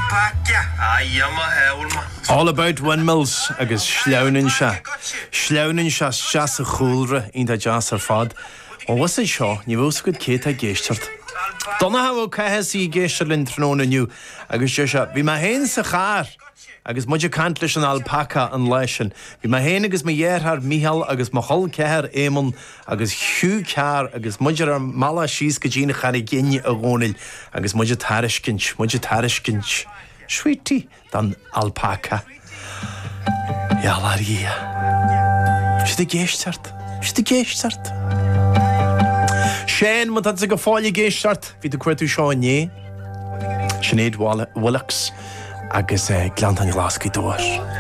All about windmills agus slaunin sha jas a chulra in da jas ar fad. O was it seo, ní bhús go céta géistart. Donna ha bhó caithas í géistar linn tróna nniu, agus deise, bhí ma héin sa chár, agus muidir cant leis an alpaca an leisin. Bhí ma héin agus ma dhéarthar Mícheál agus ma chol ceithar émon, agus hiú cear, agus muidir ar mala síos go dtína chana ginne a gcónail, agus muidir tariscint. Sweetie, dan alpaca. Ja, laria. Is de géistart? Shane, moet dat ze gevallen geestart, wie de kwartu Sean Sinead Wallachs, agus glant aan glasky door.